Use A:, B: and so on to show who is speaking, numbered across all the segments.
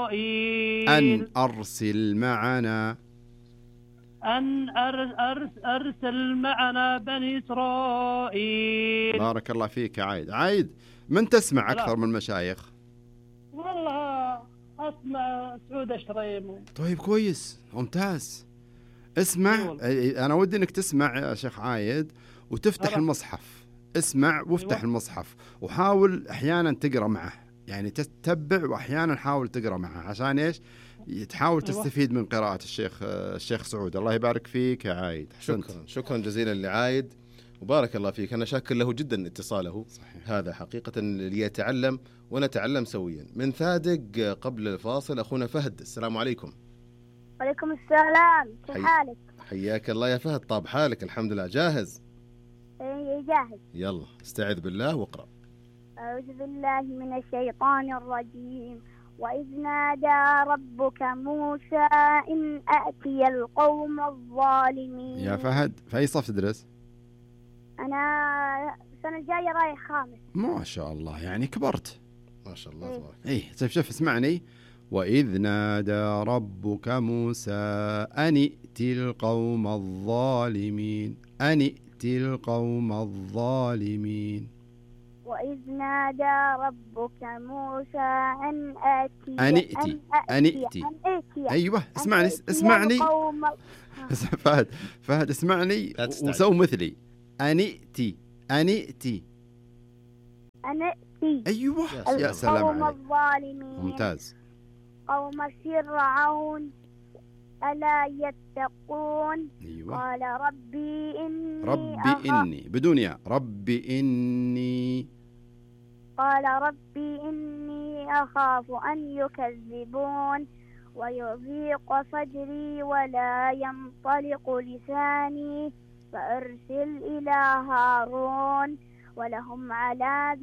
A: أن أرسل معنا
B: أرسل معنا بني إسرائيل.
A: بارك الله فيك يا عايد. عايد، من تسمع أكثر من المشايخ؟
B: والله أسمع سعود أشريم.
A: طيب كويس، ممتاز. اسمع، أنا ودي أنك تسمع يا شيخ عايد وتفتح المصحف. اسمع وافتح المصحف وحاول أحيانا تقرأ معه، يعني تتبع وأحيانا حاول تقرأ معه. عشان إيش؟ تحاول تستفيد من قراءة الشيخ سعود. الله يبارك فيك يا عايد.
C: شكرا جزيلا لعايد وبارك الله فيك. أنا شاكر له جدا اتصاله. صحيح. هذا حقيقة ليتعلم ونتعلم سويا. من ثادق قبل الفاصل أخونا فهد. السلام عليكم.
D: وعليكم السلام، كيف حالك؟
C: حياك الله يا فهد. طاب حالك؟ الحمد لله. جاهز؟
D: إيه جاهز.
C: يلا استعذ بالله واقرأ.
D: أعوذ بالله من الشيطان الرجيم. وإذ نادى ربك موسى إن أتي القوم الظالمين.
A: يا فهد، في أي صف تدرس؟
D: أنا السنة الجاية رايح خامس.
A: ما شاء الله، يعني كبرت.
C: ما شاء الله تبارك.
A: إيه شوف اسمعني. وإذ نادى ربك موسى أن ائت القوم الظالمين. أن ائت القوم الظالمين.
D: وإذ نادى ربك موسى أن
A: ائتي. أيوة اسمعني فهد اسمعني وسو مثلي. أن ائتي. أيوة يا سلام عليك.
D: الظالمين.
A: ممتاز.
D: قوم فرعون ألا يتقون.
A: أيوة.
D: قال ربي
A: إني بدون يا ربي إني.
D: قال ربي إني أخاف أن يكذبون ويضيق صدري ولا ينطلق لساني فأرسل إلى هارون ولهم علي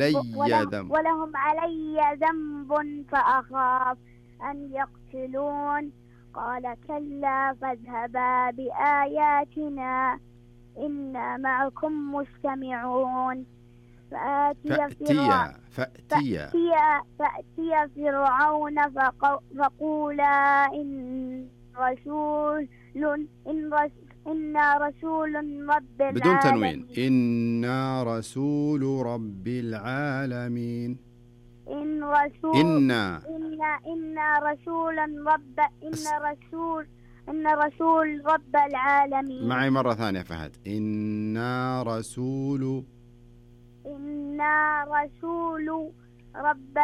D: ذنب فأخاف أن يقتلون. قال كلا فاذهبا بآياتنا إنا معكم مستمعون. فأتي فرعون فقولا إنا رسول رب العالمين.
A: بدون تنوين. إنا رسول رب العالمين.
D: إنا رسول رب العالمين.
A: معي مرة ثانية فهد. إنا رسول رب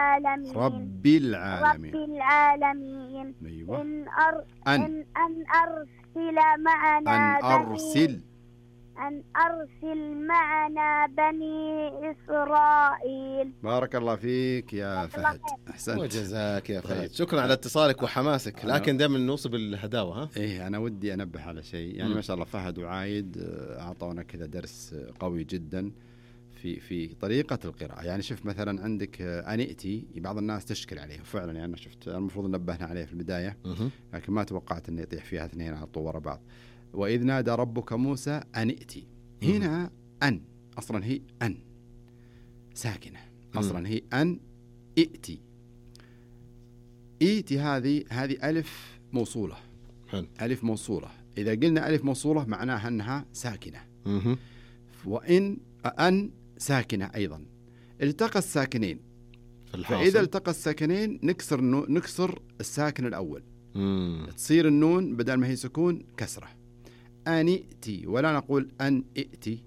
A: العالمين. أيوة. أن أرسل معنا بني إسرائيل. بارك الله فيك يا فهد. أحسنت
C: وجزاك يا فهد. شكرا على اتصالك وحماسك. لكن دائما نوصل بالهداوة.
A: إيه أنا ودي أنبه على شيء. يعني ما شاء الله فهد وعايد أعطونا كذا درس قوي جدا في طريقة القراءة. يعني شوف مثلا عندك أنئتي بعض الناس تشكل عليه فعلا. يعني أنا شفت المفروض نبهنا عليه في البداية لكن ما توقعت أن يطيح فيها اثنين على طول ورا بعض. وإذ نادى ربك موسى أنئتي. هنا أن أصلا هي أن ساكنة. أصلا هي أن ائتي. إيتي هذه ألف موصولة. ألف موصولة. إذا قلنا ألف موصولة معناها أنها ساكنة. وإن أن ساكنة أيضا. التقى الساكنين. فإذا التقى الساكنين نكسر الساكن الأول. تصير النون بدل ما هي سكون كسرة. أنئتي ولا نقول أن ائتي.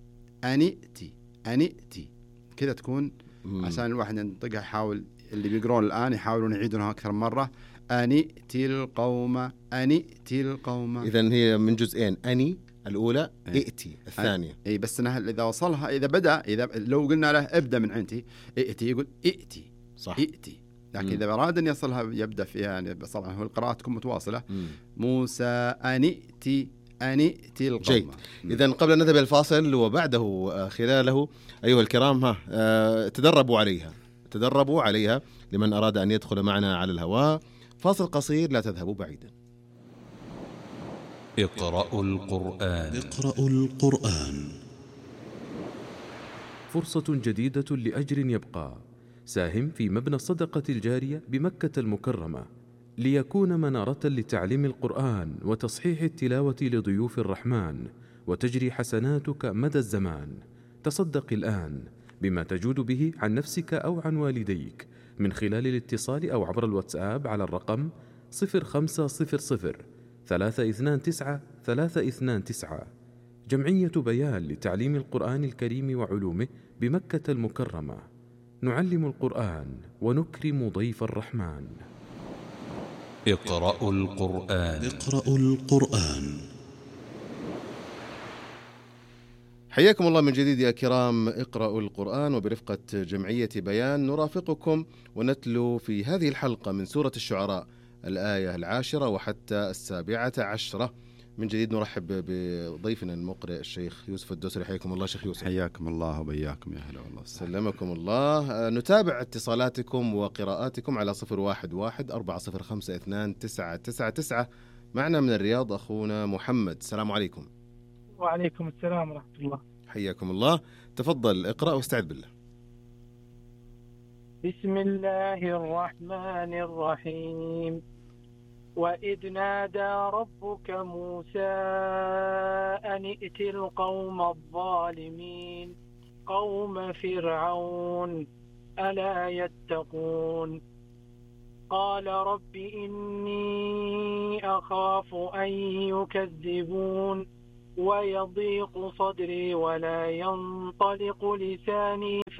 A: أنئتي كذا تكون. عشان الواحد ينطقها يحاول اللي بيقرون الآن يحاولون يعيدونها أكثر مرة. أنئتي القوم. إذن
C: هي من جزئين. أني الأولى ائتي الثانية.
A: أي بس أنها إذا وصلها إذا لو قلنا له ابدأ من عندي ائتي يقول ائتي.
C: صح.
A: ائتي. لكن إذا أراد أن يصلها يبدأ فيها. يعني طبعا هو القراءة تكون متواصلة. موسى أنئتي القوم.
C: جيد. إذن قبل أن نذهب الفاصل وبعده خلاله أيها الكرام تدربوا عليها لمن أراد أن يدخل معنا على الهواء. فاصل قصير لا تذهبوا بعيدا.
E: اقرأوا القرآن. فرصة جديدة لأجر يبقى. ساهم في مبنى الصدقة الجارية بمكة المكرمة ليكون منارة لتعليم القرآن وتصحيح التلاوة لضيوف الرحمن، وتجري حسناتك مدى الزمان. تصدق الآن بما تجود به عن نفسك أو عن والديك من خلال الاتصال أو عبر الواتساب على الرقم 0500 329 329. جمعية بيان لتعليم القرآن الكريم وعلومه بمكة المكرمة. نعلم القرآن ونكرم ضيف الرحمن.
F: اقرأوا القرآن.
G: اقرأوا القرآن.
C: حياكم الله من جديد يا كرام. اقرأوا القرآن، وبرفقة جمعية بيان نرافقكم ونتلو في هذه الحلقة من سورة الشعراء الآية 10 وحتى 17. من جديد نرحب بضيفنا المقرئ الشيخ يوسف الدوسري. حياكم الله شيخ يوسف.
A: حياكم الله وبياكم، يا هلا والله.
C: سلمكم الله. نتابع اتصالاتكم وقراءاتكم على 011 405 2999. معنا من الرياض أخونا محمد. السلام عليكم.
B: وعليكم السلام ورحمة الله.
C: حياكم الله. تفضل اقرأ واستعذ بالله.
B: بسم الله الرحمن الرحيم. وإذ نادى ربك موسى أن ائت القوم الظالمين قوم فرعون ألا يتقون قال رب إني أخاف أن يكذبون ويضيق صدري ولا ينطلق لساني